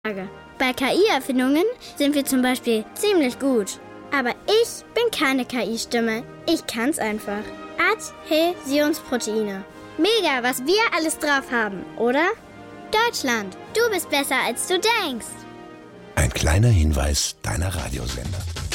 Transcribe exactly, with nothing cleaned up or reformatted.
Bei K I-Erfindungen sind wir zum Beispiel ziemlich gut. Aber ich bin keine K I-Stimme. Ich kann's einfach. Adhäsionsproteine. Mega, was wir alles drauf haben, oder? Deutschland, du bist besser, als du denkst. Ein kleiner Hinweis deiner Radiosender.